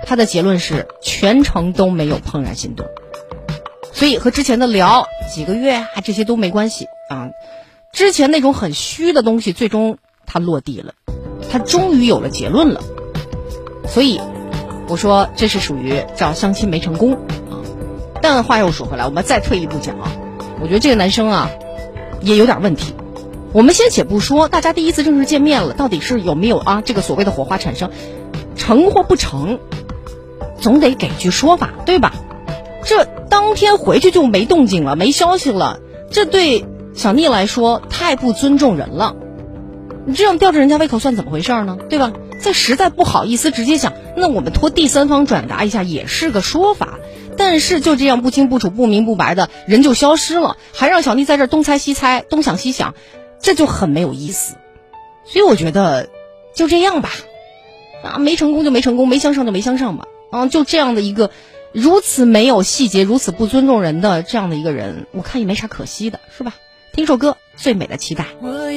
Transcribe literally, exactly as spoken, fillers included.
他的结论是全程都没有怦然心动，所以和之前的聊几个月啊这些都没关系啊。之前那种很虚的东西最终他落地了，他终于有了结论了。所以我说这是属于叫相亲没成功啊。但话又说回来，我们再退一步讲啊，我觉得这个男生啊也有点问题。我们先且不说大家第一次正式见面了到底是有没有啊这个所谓的火花产生，成或不成总得给句说法，对吧？这当天回去就没动静了，没消息了，这对小聂来说太不尊重人了。你这样吊着人家胃口算怎么回事呢？对吧？这实在不好意思直接讲，那我们托第三方转达一下也是个说法。但是就这样不清不楚不明不白的人就消失了，还让小聂在这东猜西猜东想西想，这就很没有意思。所以我觉得就这样吧，啊，没成功就没成功，没相上就没相上吧。啊，就这样的一个如此没有细节如此不尊重人的这样的一个人，我看也没啥可惜的，是吧？听首歌《最美的期待》。